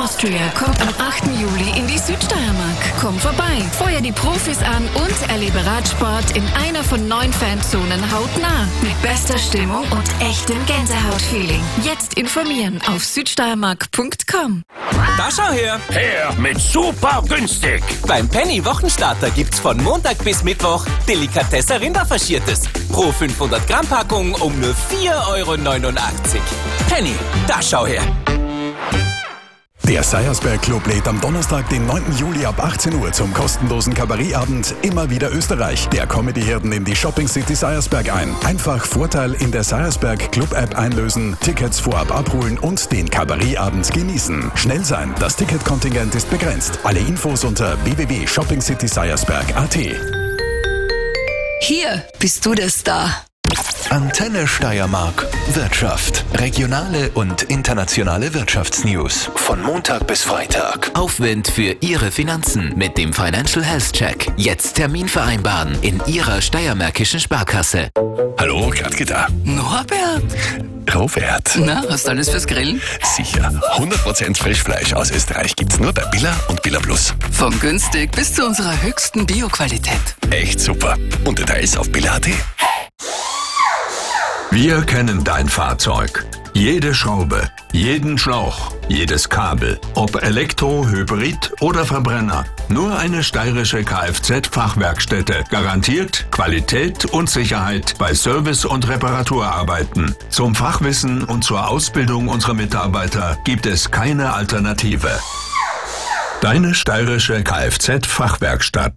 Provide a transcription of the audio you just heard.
Austria kommt am 8. Juli in die Südsteiermark. Komm vorbei, feuer die Profis an und erlebe Radsport in einer von 9 Fanzonen hautnah. Mit bester Stimmung und echtem Gänsehautfeeling. Jetzt informieren auf südsteiermark.com. Da schau her! Her mit super günstig! Beim Penny Wochenstarter gibt's von Montag bis Mittwoch Delikatesse Rinderfaschiertes. Pro 500 Gramm Packung um nur 4,89 €. Penny, da schau her! Der Seiersberg Club lädt am Donnerstag, den 9. Juli ab 18 Uhr zum kostenlosen Kabarettabend Immer wieder Österreich der Comedy-Herden in die Shopping City Seiersberg ein. Einfach Vorteil in der Seiersberg Club App einlösen, Tickets vorab abholen und den Kabarettabend genießen. Schnell sein, das Ticketkontingent ist begrenzt. Alle Infos unter www.shoppingcityseiersberg.at. Hier bist du der Star. Antenne Steiermark. Wirtschaft. Regionale und internationale Wirtschaftsnews. Von Montag bis Freitag. Aufwind für Ihre Finanzen mit dem Financial Health Check. Jetzt Termin vereinbaren in Ihrer steiermärkischen Sparkasse. Hallo, Gradke da. Norbert? Robert. Na, hast du alles fürs Grillen? Sicher. 100% Frischfleisch aus Österreich gibt's nur bei Billa und Billa Plus. Von günstig bis zu unserer höchsten Bioqualität. Echt super. Und Details auf billa.at. Wir kennen dein Fahrzeug. Jede Schraube, jeden Schlauch, jedes Kabel. Ob Elektro, Hybrid oder Verbrenner. Nur eine steirische Kfz-Fachwerkstätte garantiert Qualität und Sicherheit bei Service- und Reparaturarbeiten. Zum Fachwissen und zur Ausbildung unserer Mitarbeiter gibt es keine Alternative. Deine steirische Kfz-Fachwerkstatt.